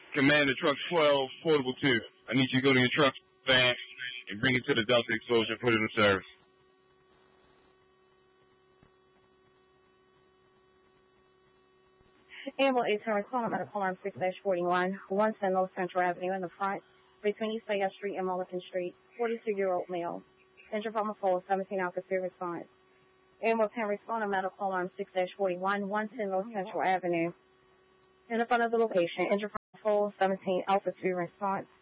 Commander Truck 12, Portable 2. I need you to go to your truck van and bring it to the Delta explosion and put it in service. Ambulance 810 responding medical alarm 6-41, 110 North Central Avenue in the front, between East Fayette Street and Mulligan Street, 42-year-old male. Injured from a fall, 17 Alpha 3 response. Ambulance 10 responding medical alarm 6-41, 110 North Central Avenue. In the front of the location, injured from a fall, 17 Alpha 3 response.